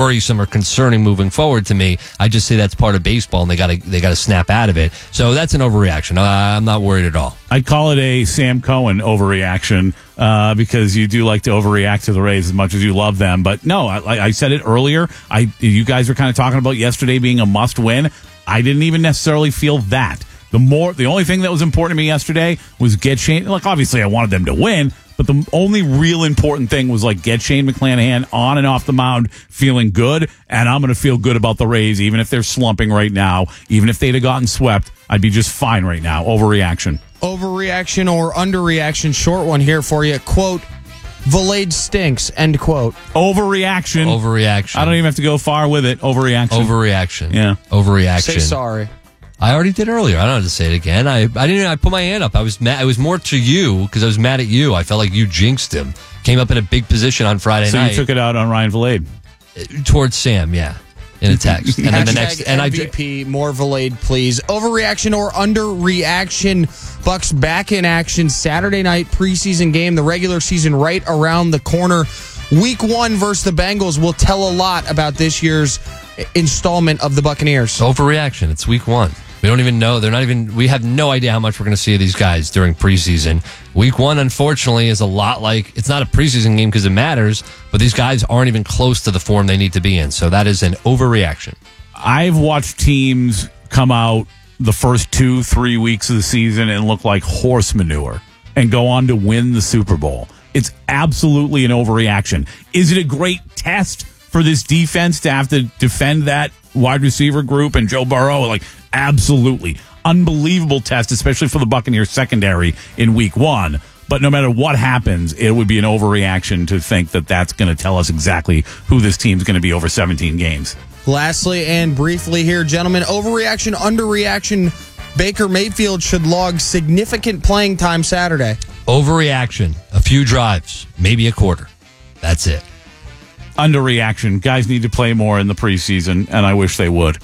worrisome or concerning moving forward to me. I just say that's part of baseball, and they got to snap out of it. So that's an overreaction. I'm not worried at all. I'd call it a Sam Cohen overreaction because you do like to overreact to the Rays as much as you love them. But no, I said it earlier. You guys were kind of talking about yesterday being a must-win. I didn't even necessarily feel that. The only thing that was important to me yesterday was get Shane. Like, obviously, I wanted them to win, but the only real important thing was like get Shane McClanahan on and off the mound feeling good, and I'm going to feel good about the Rays, even if they're slumping right now, even if they'd have gotten swept. I'd be just fine right now. Overreaction. Overreaction or underreaction? Short one here for you. Quote, Valade stinks, end quote. Overreaction. I don't even have to go far with it. Overreaction. Yeah. Overreaction. Say sorry. I already did earlier. I don't have to say it again. I didn't. I put my hand up. I was mad. It was more to you because I was mad at you. I felt like you jinxed him. Came up in a big position on Friday night. So you took it out on Ryan Valade? Towards Sam, yeah. In a text. And then the next. And MVP, more Valade, please. Overreaction or underreaction? Bucks back in action Saturday night preseason game. The regular season right around the corner. Week 1 versus the Bengals will tell a lot about this year's installment of the Buccaneers. Overreaction. It's week 1. We don't even know. We have no idea how much we're going to see of these guys during preseason. Week 1, unfortunately, is a lot like, it's not a preseason game because it matters, but these guys aren't even close to the form they need to be in. So that is an overreaction. I've watched teams come out the first 2-3 weeks of the season and look like horse manure and go on to win the Super Bowl. It's absolutely an overreaction. Is it a great test for this defense to have to defend that wide receiver group and Joe Burrow? Like, absolutely. Unbelievable test, especially for the Buccaneers secondary in week 1. But no matter what happens, it would be an overreaction to think that that's going to tell us exactly who this team's going to be over 17 games. Lastly and briefly here, gentlemen, overreaction, underreaction. Baker Mayfield should log significant playing time Saturday. Overreaction. A few drives, maybe a quarter. That's it. Underreaction. Guys need to play more in the preseason, and I wish they would.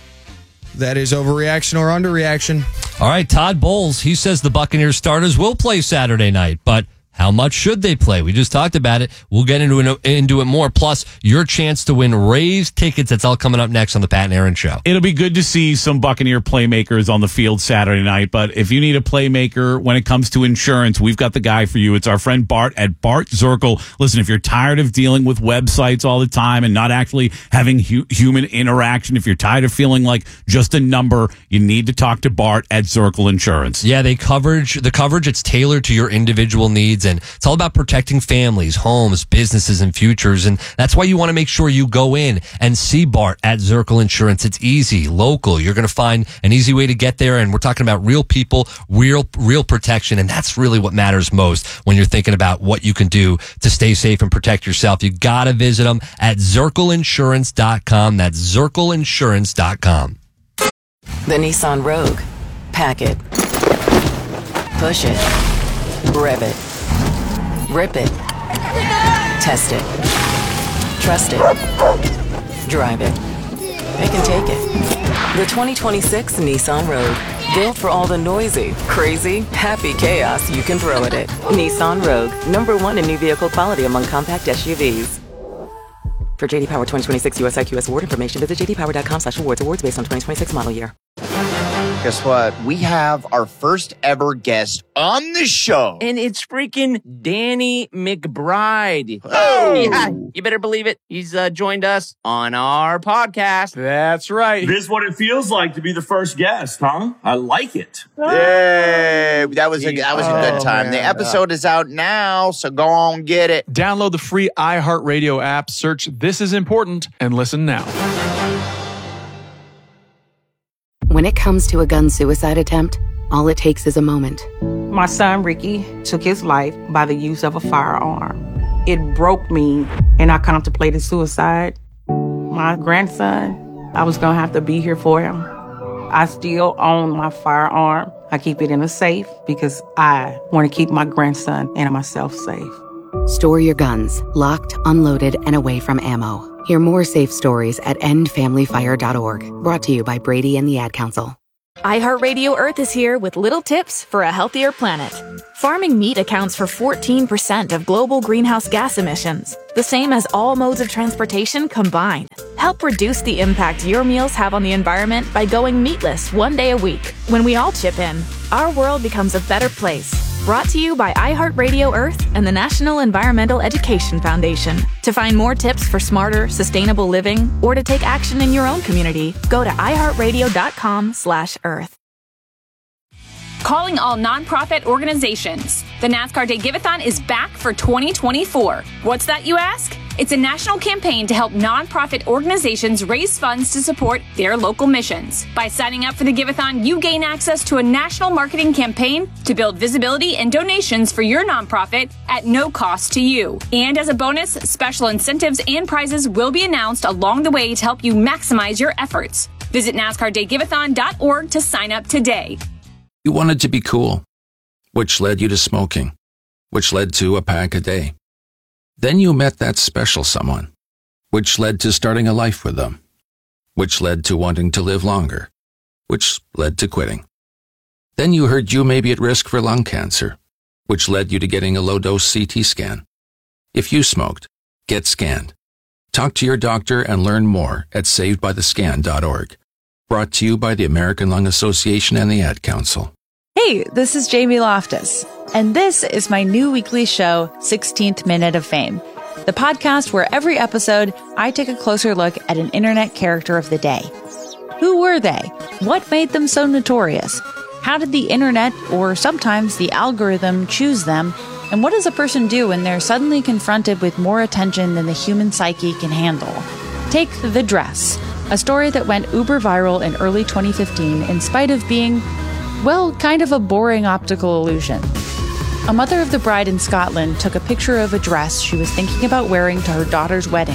That is overreaction or underreaction. All right, Todd Bowles, he says the Buccaneers starters will play Saturday night, but how much should they play? We just talked about it. We'll get into it more. Plus, your chance to win Rays tickets. That's all coming up next on the Pat and Aaron Show. It'll be good to see some Buccaneer playmakers on the field Saturday night. But if you need a playmaker when it comes to insurance, we've got the guy for you. It's our friend Bart at Bart Zirkle. Listen, if you're tired of dealing with websites all the time and not actually having human interaction, if you're tired of feeling like just a number, you need to talk to Bart at Zirkle Insurance. Yeah, the coverage, it's tailored to your individual needs. And it's all about protecting families, homes, businesses, and futures. And that's why you want to make sure you go in and see Bart at Zirkle Insurance. It's easy, local. You're going to find an easy way to get there. And we're talking about real people, real protection. And that's really what matters most when you're thinking about what you can do to stay safe and protect yourself. You got to visit them at ZirkleInsurance.com. That's ZirkleInsurance.com. The Nissan Rogue. Pack it. Push it. Rev it. Rip it. Test it. Trust it. Drive it. They can take it. The 2026 Nissan Rogue. Built for all the noisy, crazy, happy chaos you can throw at it. Nissan Rogue. #1 in new vehicle quality among compact SUVs. For JD Power 2026 US IQS award information, visit jdpower.com/awards. Awards based on 2026 model year. Guess what? We have our first ever guest on the show. And it's freaking Danny McBride. Oh! Yeah, you better believe it. He's joined us on our podcast. That's right. This is what it feels like to be the first guest, huh? I like it. Yay! That was a good time. Man. The episode is out now, so go on get it. Download the free iHeartRadio app, search This Is Important, and listen now. When it comes to a gun suicide attempt, all it takes is a moment. My son, Ricky, took his life by the use of a firearm. It broke me, and I contemplated suicide. My grandson, I was going to have to be here for him. I still own my firearm. I keep it in a safe because I want to keep my grandson and myself safe. Store your guns, locked, unloaded, and away from ammo. Hear more safe stories at endfamilyfire.org. Brought to you by Brady and the Ad Council. iHeartRadio Earth is here with little tips for a healthier planet. Farming meat accounts for 14% of global greenhouse gas emissions, the same as all modes of transportation combined. Help reduce the impact your meals have on the environment by going meatless one day a week. When we all chip in, our world becomes a better place. Brought to you by iHeartRadio Earth and the National Environmental Education Foundation. To find more tips for smarter, sustainable living, or to take action in your own community, go to iHeartRadio.com/Earth. Calling all nonprofit organizations. The NASCAR Day Give-a-thon is back for 2024. What's that, you ask? It's a national campaign to help nonprofit organizations raise funds to support their local missions. By signing up for the Give-a-thon, you gain access to a national marketing campaign to build visibility and donations for your nonprofit at no cost to you. And as a bonus, special incentives and prizes will be announced along the way to help you maximize your efforts. Visit NASCARDayGiveathon.org to sign up today. You wanted to be cool, which led you to smoking, which led to a pack a day. Then you met that special someone, which led to starting a life with them, which led to wanting to live longer, which led to quitting. Then you heard you may be at risk for lung cancer, which led you to getting a low-dose CT scan. If you smoked, get scanned. Talk to your doctor and learn more at savedbythescan.org. Brought to you by the American Lung Association and the Ad Council. Hey, this is Jamie Loftus, and this is my new weekly show, 16th Minute of Fame, the podcast where every episode I take a closer look at an internet character of the day. Who were they? What made them so notorious? How did the internet, or sometimes the algorithm, choose them? And what does a person do when they're suddenly confronted with more attention than the human psyche can handle? Take The Dress, a story that went uber viral in early 2015 in spite of being, well, kind of a boring optical illusion. A mother of the bride in Scotland took a picture of a dress she was thinking about wearing to her daughter's wedding.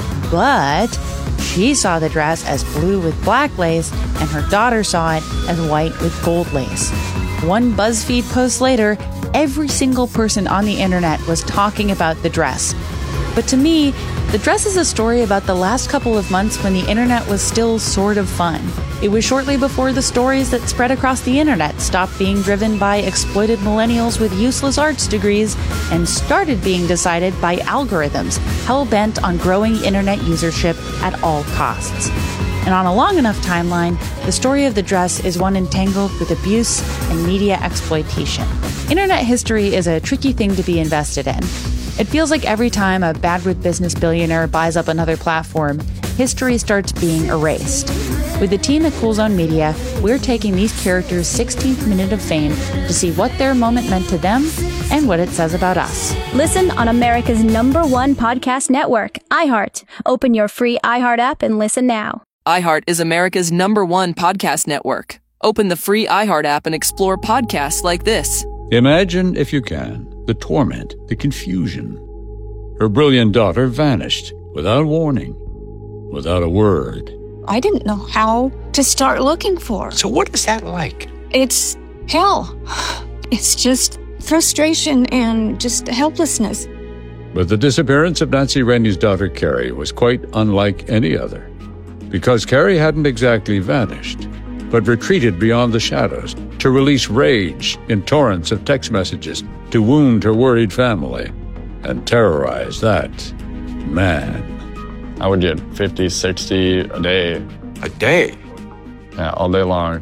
But she saw the dress as blue with black lace, and her daughter saw it as white with gold lace. One BuzzFeed post later, every single person on the internet was talking about the dress. But to me, The Dress is a story about the last couple of months when the internet was still sort of fun. It was shortly before the stories that spread across the internet stopped being driven by exploited millennials with useless arts degrees and started being decided by algorithms hell-bent on growing internet usership at all costs. And on a long enough timeline, the story of The Dress is one entangled with abuse and media exploitation. Internet history is a tricky thing to be invested in. It feels like every time a bad-with business billionaire buys up another platform, history starts being erased. With the team at Cool Zone Media, we're taking these characters' 16th minute of fame to see what their moment meant to them and what it says about us. Listen on America's #1 podcast network, iHeart. Open your free iHeart app and listen now. iHeart is America's #1 podcast network. Open the free iHeart app and explore podcasts like this. Imagine, if you can, the torment, the confusion. Her brilliant daughter vanished without warning, without a word. I didn't know how to start looking for her. So what is that like? It's hell. It's just frustration and just helplessness. But the disappearance of Nancy Rennie's daughter, Carrie, was quite unlike any other. Because Carrie hadn't exactly vanished, but retreated beyond the shadows to release rage in torrents of text messages to wound her worried family and terrorize that man. I would get 50, 60 a day. A day? Yeah, all day long.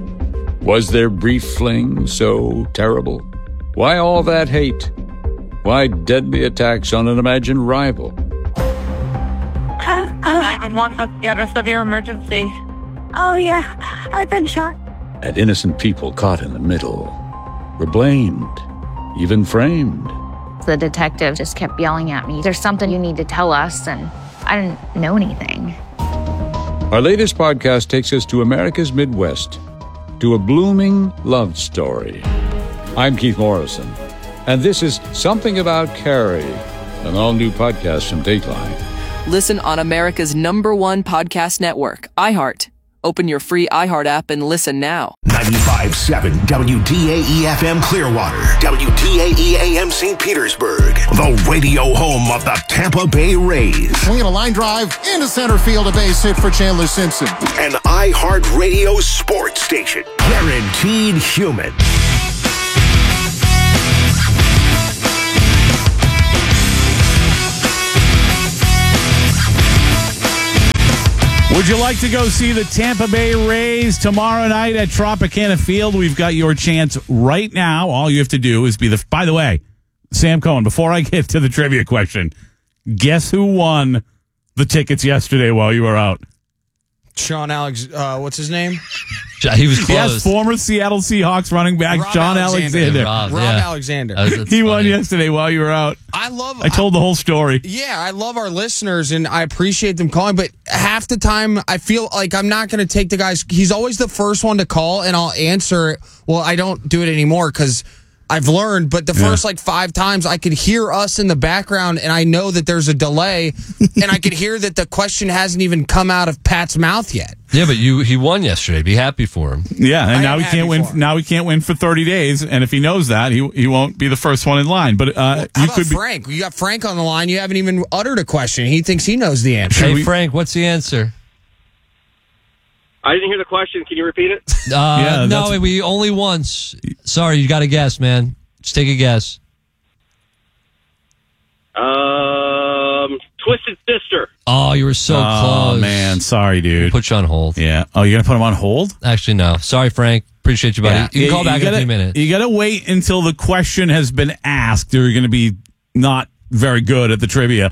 Was their brief fling so terrible? Why all that hate? Why deadly attacks on an imagined rival? 911, what's the address of your emergency? Oh, yeah, I've been shot. And innocent people caught in the middle were blamed, even framed. The detective just kept yelling at me, "There's something you need to tell us," and I didn't know anything. Our latest podcast takes us to America's Midwest, to a blooming love story. I'm Keith Morrison, and this is Something About Carrie, an all-new podcast from Dateline. Listen on America's #1 podcast network, iHeart. Open your free iHeart app and listen now. 95.7 WDAE-FM Clearwater, WDAE AM St. Petersburg, the radio home of the Tampa Bay Rays. Swinging a line drive into center field, a base hit for Chandler Simpson. An iHeart Radio sports station, guaranteed human. Would you like to go see the Tampa Bay Rays tomorrow night at Tropicana Field? We've got your chance right now. All you have to do is be the... By the way, Sam Cohen, before I get to the trivia question, guess who won the tickets yesterday while you were out? Sean Alex... what's his name? He was close. Yes, former Seattle Seahawks running back Rob Sean Alexander. Rob Alexander. He won yesterday while you were out. I told the whole story. Yeah, I love our listeners, and I appreciate them calling, but half the time I feel like I'm not going to take the guy's... He's always the first one to call, and I'll answer it. Well, I don't do it anymore because I've learned, but the first 5 times I could hear us in the background, and I know that there's a delay, and I could hear that the question hasn't even come out of Pat's mouth yet. Yeah, but he won yesterday. Be happy for him. Yeah, and now he can't win. Now he can't win for 30 days, and if he knows that, he won't be the first one in line. But how about Frank? You got Frank on the line. You haven't even uttered a question. He thinks he knows the answer. Hey, Frank, what's the answer? I didn't hear the question. Can you repeat it? No, we only once. Sorry, you got to guess, man. Just take a guess. Twisted Sister. Oh, you were so close. Oh, man. Sorry, dude. Put you on hold. Yeah. Oh, you're going to put him on hold? Actually, no. Sorry, Frank. Appreciate you, buddy. Yeah. You can call back in a few minutes. You got to wait until the question has been asked. You're going to be not very good at the trivia.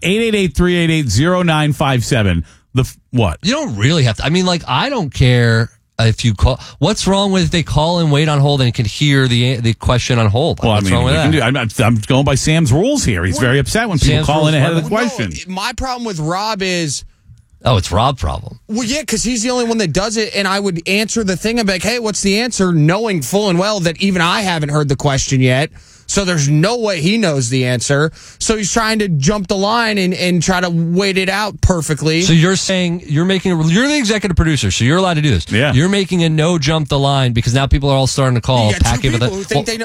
888-388-0957. What? You don't really have to. I mean, I don't care if you call. What's wrong with if they call and wait on hold and can hear the question on hold? Well, what's wrong with that? I'm going by Sam's rules here. He's very upset when people call in ahead of the question. No, my problem with Rob is... Oh, it's Rob's problem. Well, yeah, because he's the only one that does it, and I would answer the thing. I'm like, hey, what's the answer? Knowing full and well that even I haven't heard the question yet. So there's no way he knows the answer. So he's trying to jump the line and try to wait it out perfectly. So you're saying you're the executive producer, so you're allowed to do this. Yeah. You're making a no jump the line because now people are all starting to call. Pat gave out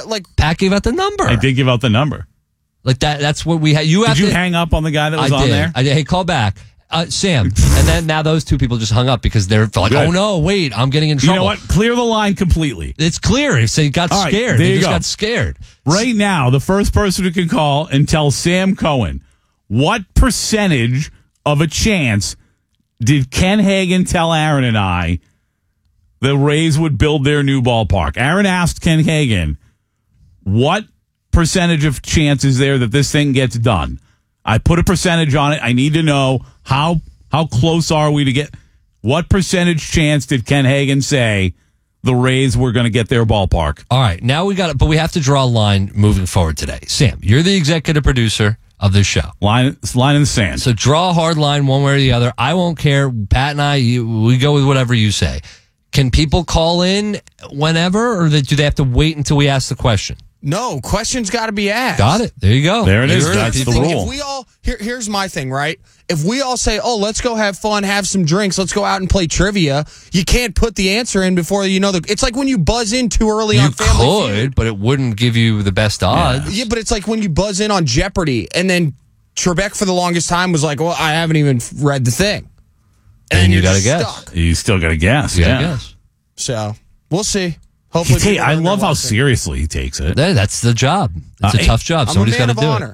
the number. I did give out the number. That's what we had. Did you hang up on the guy that was on there? I did. Hey, call back. Sam. And then now those two people just hung up because they're like, oh no, wait, I'm getting in trouble. You know what? Clear the line completely. It's clear. They got scared. They just got scared. Right now, the first person who can call and tell Sam Cohen what percentage of a chance did Ken Hagan tell Aaron and I the Rays would build their new ballpark? Aaron asked Ken Hagan, what percentage of chance is there that this thing gets done? I put a percentage on it. I need to know how close are we to get. What percentage chance did Ken Hagan say the Rays were going to get their ballpark? All right, now we got it, but we have to draw a line moving forward today. Sam, you're the executive producer of this show. Line in the sand. So draw a hard line one way or the other. I won't care. Pat and I, we go with whatever you say. Can people call in whenever, or do they have to wait until we ask the question? No, questions got to be asked. Got it. There you go. There it is. That's the rule. If we all here's my thing, right? If we all say, "Oh, let's go have fun, have some drinks, let's go out and play trivia," you can't put the answer in before you know it's like when you buzz in too early on Family Feud. But it wouldn't give you the best odds. Yeah, but it's like when you buzz in on Jeopardy, and then Trebek for the longest time was like, "Well, I haven't even read the thing," and you got to guess. Stuck. You still got to guess. Guess. So we'll see. Hopefully, I love how seriously he takes it. That's the job. It's a tough job. Somebody's got to do it.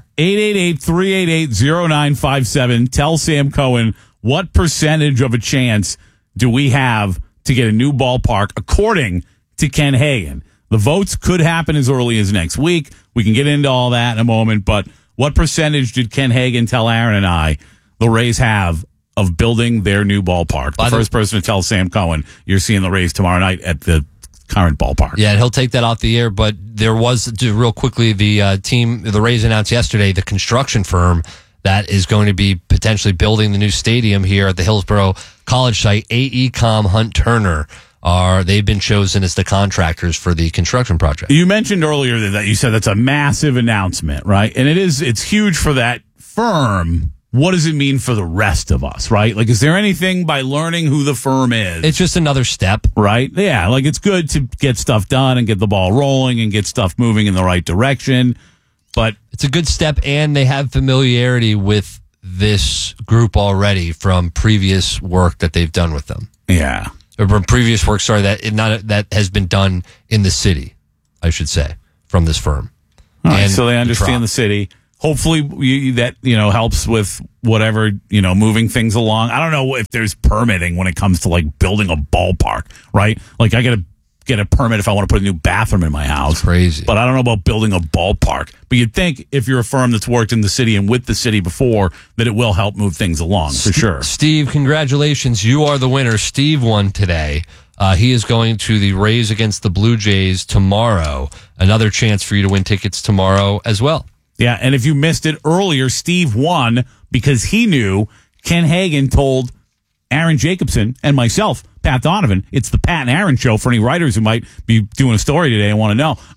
888-388-0957. Tell Sam Cohen what percentage of a chance do we have to get a new ballpark according to Ken Hagan. The votes could happen as early as next week. We can get into all that in a moment, but what percentage did Ken Hagan tell Aaron and I the Rays have of building their new ballpark? The first person to tell Sam Cohen, you're seeing the Rays tomorrow night at the current ballpark. Yeah, and he'll take that off the air, but there was, real quickly, the Rays announced yesterday the construction firm that is going to be potentially building the new stadium here at the Hillsborough College site, AECOM Hunt Turner, they've been chosen as the contractors for the construction project. You mentioned earlier that you said that's a massive announcement, right? And it's huge for that firm. what does it mean for the rest of us, right? Like, is there anything by learning who the firm is? It's just another step. Right? Yeah, like it's good to get stuff done and get the ball rolling and get stuff moving in the right direction. But it's a good step, and they have familiarity with this group already from previous work that they've done with them. Yeah. Or from previous work, that has been done in the city, I should say, from this firm. All right, so they understand the city. Hopefully that helps with whatever, moving things along. I don't know if there's permitting when it comes to like building a ballpark, right? Like I got to get a permit if I want to put a new bathroom in my house. It's crazy. But I don't know about building a ballpark. But you'd think if you're a firm that's worked in the city and with the city before, that it will help move things along for sure. Steve, congratulations. You are the winner. Steve won today. He is going to the Rays against the Blue Jays tomorrow. Another chance for you to win tickets tomorrow as well. Yeah, and if you missed it earlier, Steve won because he knew Ken Hagen told Aaron Jacobson and myself, Pat Donovan, it's the Pat and Aaron show for any writers who might be doing a story today and want to know.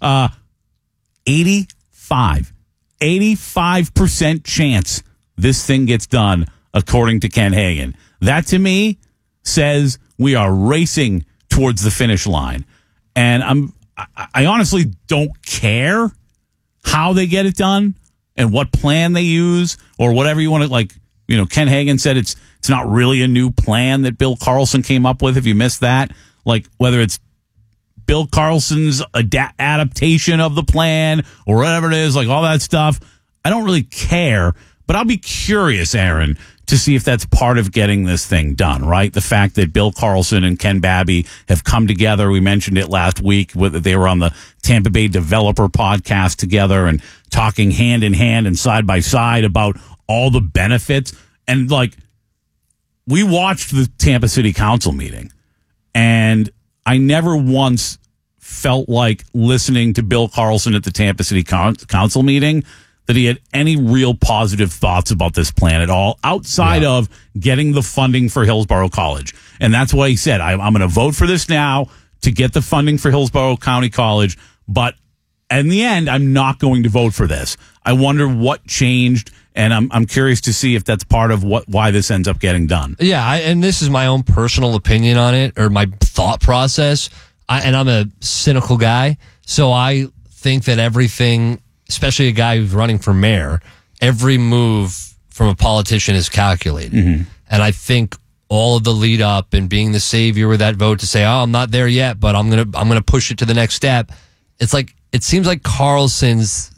85% chance this thing gets done, according to Ken Hagen. That, to me, says we are racing towards the finish line. And I honestly don't care how they get it done and what plan they use or whatever you want to, like, Ken Hagen said it's not really a new plan that Bill Carlson came up with, if you missed that. Like, whether it's Bill Carlson's adaptation of the plan or whatever it is, like all that stuff, I don't really care. But I'll be curious, Aaron, to see if that's part of getting this thing done, right? The fact that Bill Carlson and Ken Babby have come together. We mentioned it last week. They were on the Tampa Bay Developer podcast together and talking hand in hand and side by side about all the benefits. And like, we watched the Tampa City Council meeting, and I never once felt like listening to Bill Carlson at the Tampa City Council meeting that he had any real positive thoughts about this plan at all, outside of getting the funding for Hillsborough College. And that's why he said, I'm going to vote for this now to get the funding for Hillsborough County College, but in the end, I'm not going to vote for this. I wonder what changed, and I'm curious to see if that's part of why this ends up getting done. Yeah, and this is my own personal opinion on it, or my thought process. And I'm a cynical guy, so I think that everything, especially a guy who's running for mayor, every move from a politician is calculated. Mm-hmm. And I think all of the lead up and being the savior with that vote to say, "Oh, I'm not there yet, but I'm gonna push it to the next step." It's like, it seems like Carlson's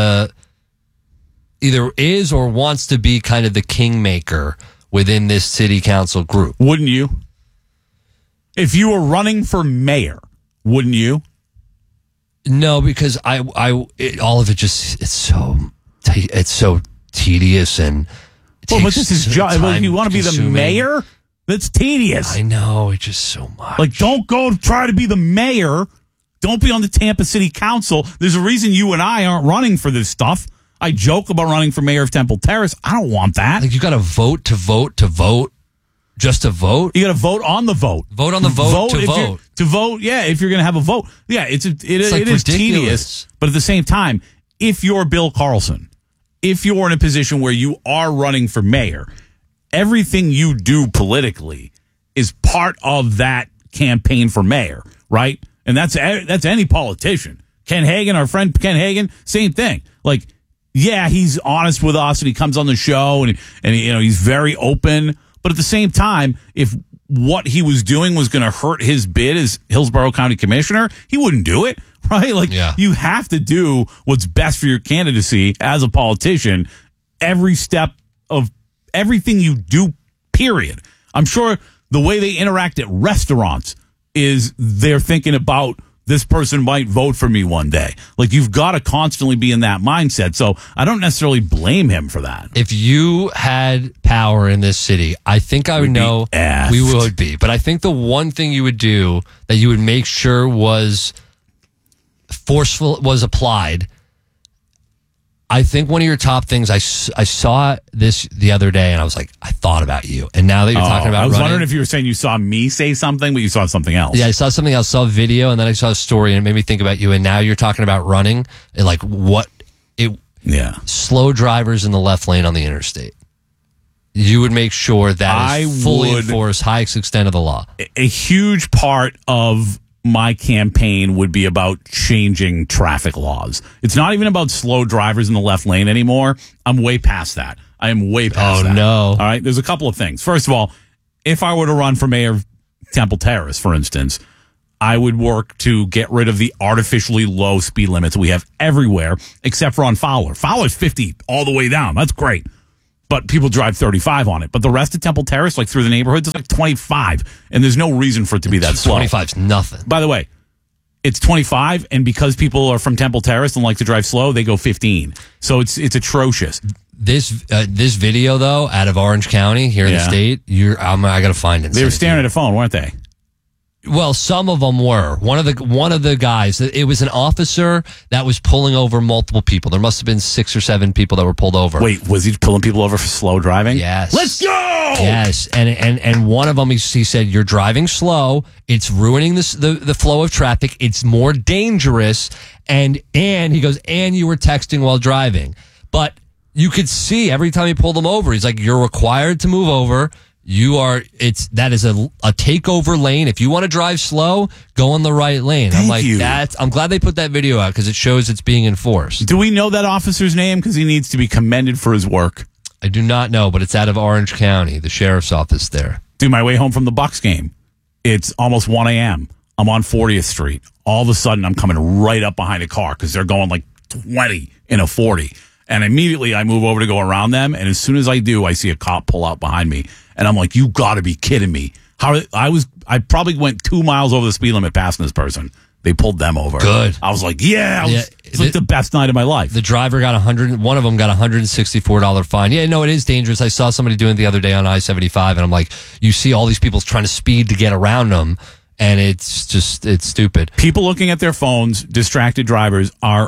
either is or wants to be kind of the kingmaker within this city council group. Wouldn't you? If you were running for mayor, wouldn't you? No, because all of it just, it's so tedious and but this is if you want to be the mayor, that's tedious. I know, it's just so much. Like, don't go try to be the mayor. Don't be on the Tampa City Council. There's a reason you and I aren't running for this stuff. I joke about running for mayor of Temple Terrace. I don't want that. Like, you got to vote to vote to vote. Just to vote? You got to vote on the vote. Vote on the vote to vote. To vote, yeah, if you're going to have a vote. Yeah, it is tedious. But at the same time, if you're Bill Carlson, if you're in a position where you are running for mayor, everything you do politically is part of that campaign for mayor, right? And that's any politician. Ken Hagen, our friend Ken Hagen, same thing. Like, yeah, he's honest with us and he comes on the show and he's very open. But at the same time, if what he was doing was going to hurt his bid as Hillsborough County Commissioner, he wouldn't do it, right? Like, you have to do what's best for your candidacy as a politician every step of everything you do, period. I'm sure the way they interact at restaurants is they're thinking about, this person might vote for me one day. Like, you've got to constantly be in that mindset. So I don't necessarily blame him for that. If you had power in this city, I think I would know we would be. But I think the one thing you would do that you would make sure was forceful, was applied. I think one of your top things, I saw this the other day and I was like, I thought about you. And now that you're talking about I was running, wondering if you were saying you saw me say something, but you saw something else. Yeah, I saw something else, saw a video, and then I saw a story and it made me think about you. And now you're talking about running, and like slow drivers in the left lane on the interstate. you would make sure that is fully would- enforced, highest extent of the law. A huge part of my campaign would be about changing traffic laws. It's not even about slow drivers in the left lane anymore. I'm way past that. I am way past that. Oh, no. All right. There's a couple of things. First of all, if I were to run for mayor of Temple Terrace, for instance, I would work to get rid of the artificially low speed limits we have everywhere, except for on Fowler. Fowler's 50 all the way down. That's great. But people drive 35 on it. But the rest of Temple Terrace, like through the neighborhoods, it's like 25. And there's no reason for it to be that slow. 25's nothing. By the way, it's 25, and because people are from Temple Terrace and like to drive slow, they go 15. So it's atrocious. This video, though, out of Orange County here in the state, I got to find it. They were staring at a phone, weren't they? Well, some of them were. One of the guys, it was an officer that was pulling over multiple people. There must have been 6 or 7 people that were pulled over. Wait, was he pulling people over for slow driving? Yes. Let's go! Yes, and one of them, he said, you're driving slow. It's ruining the flow of traffic. It's more dangerous. And he goes, and you were texting while driving. But you could see every time he pulled them over, he's like, you're required to move over. That is a takeover lane. If you want to drive slow, go on the right lane. Thank you. I'm glad they put that video out because it shows it's being enforced. Do we know that officer's name? Because he needs to be commended for his work. I do not know, but it's out of Orange County, the sheriff's office there. Dude, my way home from the Bucks game, it's almost 1 a.m. I'm on 40th Street. All of a sudden, I'm coming right up behind a car because they're going like 20 in a 40. And immediately I move over to go around them. And as soon as I do, I see a cop pull out behind me. And I'm like, you got to be kidding me. I probably went 2 miles over the speed limit passing this person. They pulled them over. Good. I was like, it's like the best night of my life. The driver got one of them got $164 fine. Yeah, no, it is dangerous. I saw somebody doing it the other day on I-75, and I'm like, you see all these people trying to speed to get around them, and it's stupid. People looking at their phones, distracted drivers, are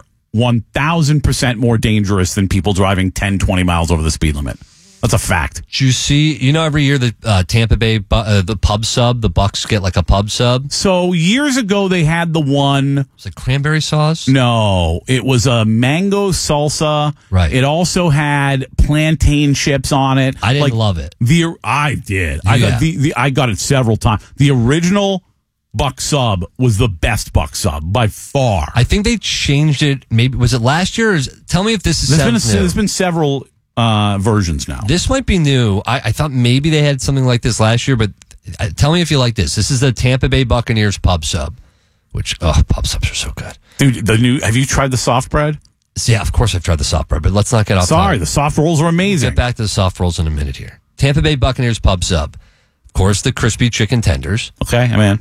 1,000% more dangerous than people driving 10, 20 miles over the speed limit. That's a fact. Do you see, every year the Tampa Bay, the pub sub, the Bucks get like a pub sub? So years ago they had the one. Was it cranberry sauce? No, it was a mango salsa. Right. It also had plantain chips on it. I didn't love it. I did. I got it several times. The original Buck sub was the best Buck sub by far. I think they changed it. Maybe was it last year? Tell me if this is there's been several versions now. This might be new. I thought maybe they had something like this last year, but tell me if you like this. This is the Tampa Bay Buccaneers pub sub, which pub subs are so good, dude. Have you tried the soft bread? Yeah, of course I've tried the soft bread, but let's not get off. Sorry, the soft rolls are amazing. We'll get back to the soft rolls in a minute here. Tampa Bay Buccaneers pub sub, of course, the crispy chicken tenders. Okay, I'm in.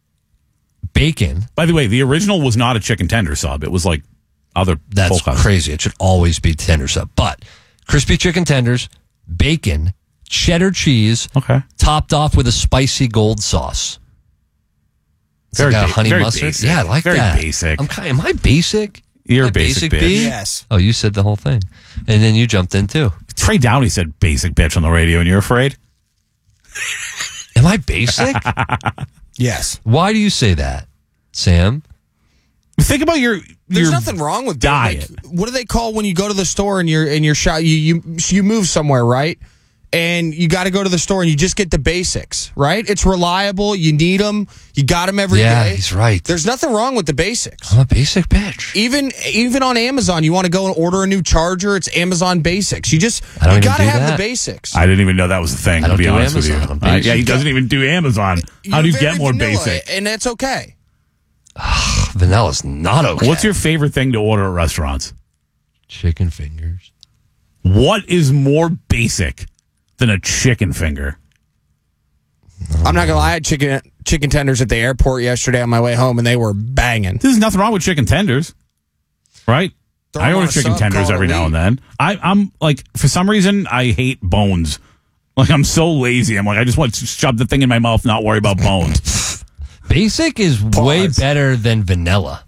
Bacon. By the way, the original was not a chicken tender sub. It was like other. That's crazy. It should always be tender sub, but crispy chicken tenders, bacon, cheddar cheese, topped off with a spicy gold sauce. It's like a honey mustard. Basic. Yeah, I like very that. Very basic. Am I basic? You're a basic bitch. B? Yes. Oh, you said the whole thing, and then you jumped in too. Trey Downey said "basic bitch" on the radio, and you're afraid? Am I basic? Yes. Why do you say that, Sam? Think about your There's nothing wrong with diet. Like, what do they call when you go to the store and you're shop? You move somewhere, right? And you got to go to the store and you just get the basics, right? It's reliable. You need them. You got them every day. Yeah, he's right. There's nothing wrong with the basics. I'm a basic bitch. Even on Amazon, you want to go and order a new charger. It's Amazon Basics. You got to have the basics. I didn't even know that was a thing. I don't to be do honest Amazon. with you. Yeah, he doesn't even do Amazon. How do you get more vanilla, basic? And that's okay. Vanilla's not okay. What's your favorite thing to order at restaurants? Chicken fingers. What is more basic than a chicken finger? I'm not gonna lie, I had chicken tenders at the airport yesterday on my way home, and they were banging. There's nothing wrong with chicken tenders, right? I order chicken tenders every now and then. I'm like, for some reason, I hate bones. Like, I'm so lazy. I'm like, I just want to shove the thing in my mouth, not worry about bones. Basic is way better than vanilla.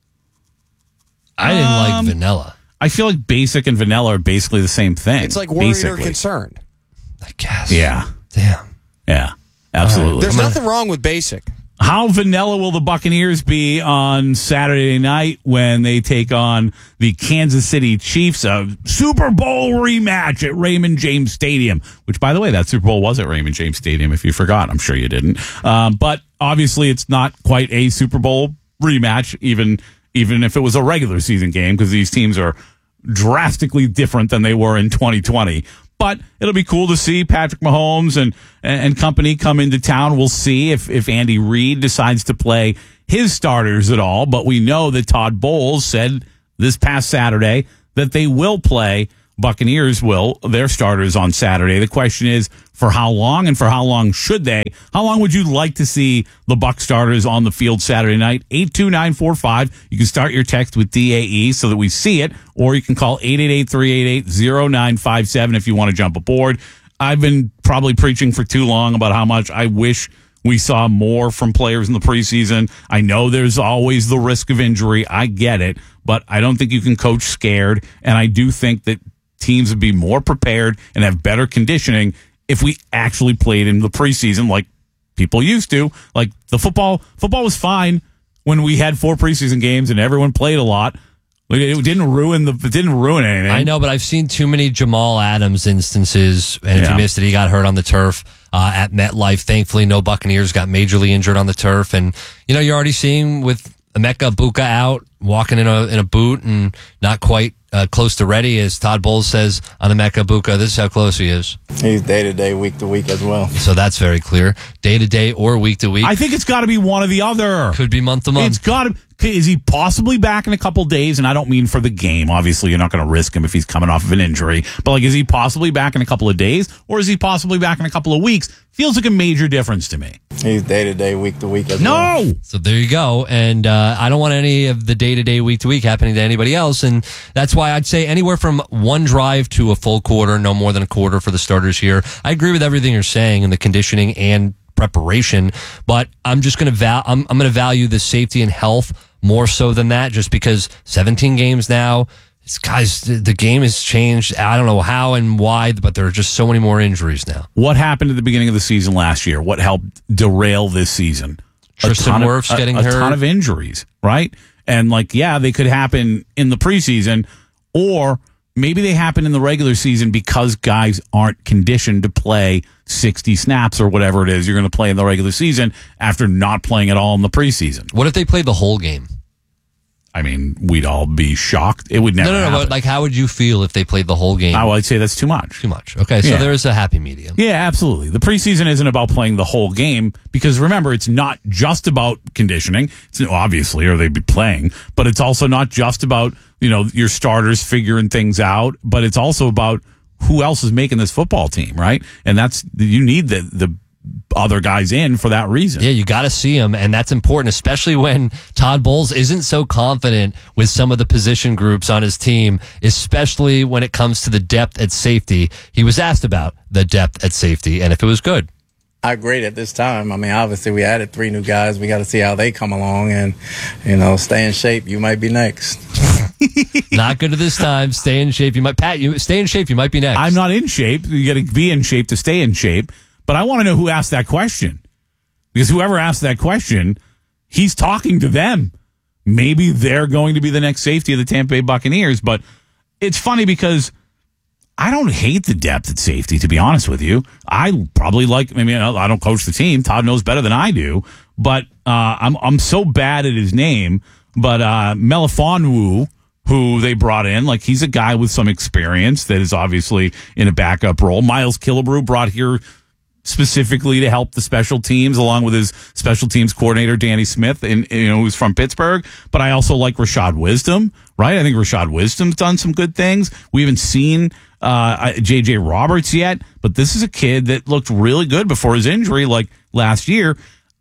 I didn't like vanilla. I feel like basic and vanilla are basically the same thing. It's like worried or concerned. I guess. Yeah. Damn. Yeah. Absolutely. There's nothing wrong with basic. How vanilla will the Buccaneers be on Saturday night when they take on the Kansas City Chiefs? A Super Bowl rematch at Raymond James Stadium, which, by the way, that Super Bowl was at Raymond James Stadium, if you forgot. I'm sure you didn't. But obviously it's not quite a Super Bowl rematch, even if it was a regular season game, because these teams are drastically different than they were in 2020. But it'll be cool to see Patrick Mahomes and company come into town. We'll see if Andy Reid decides to play his starters at all. But we know that Todd Bowles said this past Saturday that they will play, Buccaneers will, their starters on Saturday. The question is, for how long and for how long should they? How long would you like to see the Buc starters on the field Saturday night? 82945. You can start your text with DAE so that we see it, or you can call 888-388-0957 if you want to jump aboard. I've been probably preaching for too long about how much I wish we saw more from players in the preseason. I know there's always the risk of injury. I get it, but I don't think you can coach scared, and I do think that teams would be more prepared and have better conditioning if we actually played in the preseason like people used to. Like the football was fine when we had 4 preseason games and everyone played a lot. It didn't ruin anything. I know, but I've seen too many Jamal Adams instances, and if you missed it, he got hurt on the turf at MetLife. Thankfully, no Buccaneers got majorly injured on the turf, and you're already seeing with Emeka Egbuka out, walking in a boot and not quite close to ready, as Todd Bowles says on Emeka Egbuka. This is how close he is. He's day-to-day, week-to-week as well. So that's very clear. Day-to-day or week-to-week. I think it's got to be one or the other. Could be month-to-month. It's got to. Is he possibly back in a couple days? And I don't mean for the game. Obviously, you're not going to risk him if he's coming off of an injury. But, is he possibly back in a couple of days? Or is he possibly back in a couple of weeks? Feels like a major difference to me. He's day-to-day, week-to-week as well. No! So there you go. And I don't want any of the day-to-day, week-to-week happening to anybody else. And that's why I'd say anywhere from one drive to a full quarter, no more than a quarter for the starters here. I agree with everything you're saying in the conditioning and preparation, but I'm just going to I'm going to value the safety and health more so than that, just because 17 games now, guys, the game has changed. I don't know how and why, but there are just so many more injuries now. What happened at the beginning of the season last year? What helped derail this season? Tristan Wirfs getting hurt. A ton of injuries, right? And they could happen in the preseason, or maybe they happen in the regular season because guys aren't conditioned to play 60 snaps or whatever it is you're going to play in the regular season after not playing at all in the preseason. What if they played the whole game? I mean, we'd all be shocked. It would never happen. But how would you feel if they played the whole game? I'd say that's too much. Too much. Okay, so there is a happy medium. Yeah, absolutely. The preseason isn't about playing the whole game because, remember, it's not just about conditioning. It's obviously, or they'd be playing, but it's also not just about, your starters figuring things out, but it's also about who else is making this football team, right? And you need the other guys in for that reason. Yeah, you got to see them, and that's important, especially when Todd Bowles isn't so confident with some of the position groups on his team, especially when it comes to the depth at safety. He was asked about the depth at safety and if it was good. I agree at this time. I mean, obviously we added 3 new guys. We got to see how they come along and, stay in shape. You might be next. Not good at this time. Stay in shape. Stay in shape. You might be next. I'm not in shape. You got to be in shape to stay in shape. But I want to know who asked that question, because whoever asked that question, he's talking to them. Maybe they're going to be the next safety of the Tampa Bay Buccaneers. But it's funny because I don't hate the depth at safety, to be honest with you. I probably I don't coach the team. Todd knows better than I do. But I'm so bad at his name. But Melifonwu, who they brought in, he's a guy with some experience that is obviously in a backup role. Miles Killebrew brought here specifically to help the special teams, along with his special teams coordinator, Danny Smith, who's from Pittsburgh. But I also like Rashad Wisdom, right? I think Rashad Wisdom's done some good things. We haven't seen J.J. Roberts yet, but this is a kid that looked really good before his injury, last year.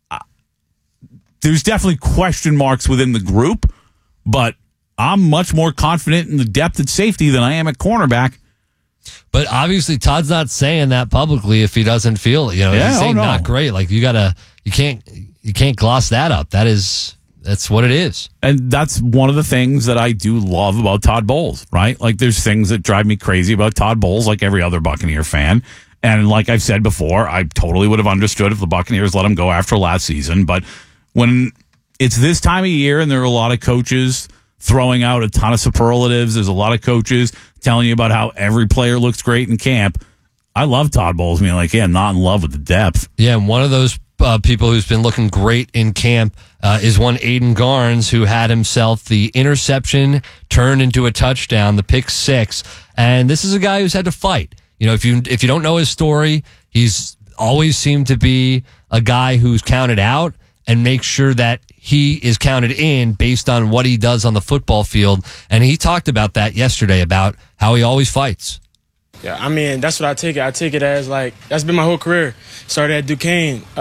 There's definitely question marks within the group, but I'm much more confident in the depth at safety than I am at cornerback. But obviously, Todd's not saying that publicly if he doesn't feel it. He's saying not great. You can't gloss that up. That's what it is. And that's one of the things that I do love about Todd Bowles, right? There's things that drive me crazy about Todd Bowles, like every other Buccaneer fan. And like I've said before, I totally would have understood if the Buccaneers let him go after last season. But when it's this time of year and there are a lot of coaches throwing out a ton of superlatives, there's a lot of coaches telling you about how every player looks great in camp. I love Todd Bowles being like, yeah, I'm not in love with the depth. Yeah, and one of those people who's been looking great in camp is one Aiden Garnes, who had himself the interception turned into a touchdown, the pick 6. And this is a guy who's had to fight. You know, if you don't know his story, he's always seemed to be a guy who's counted out and makes sure that he is counted in based on what he does on the football field. And he talked about that yesterday, about how he always fights. Yeah, I mean, that's what I take it. I take it as, like, that's been my whole career. Started at Duquesne.